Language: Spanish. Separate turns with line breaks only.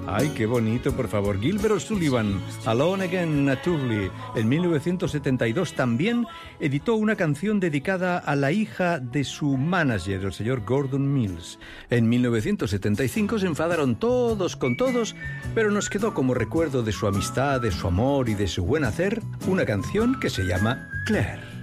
Ay, qué bonito, por favor. Gilbert O'Sullivan, Alone Again, Naturally, en 1972 también editó una canción dedicada a la hija de su manager, el señor Gordon Mills. En 1975 se enfadaron todos con todos, pero nos quedó como recuerdo de su amistad, de su amor y de su buen hacer una canción que se llama Claire.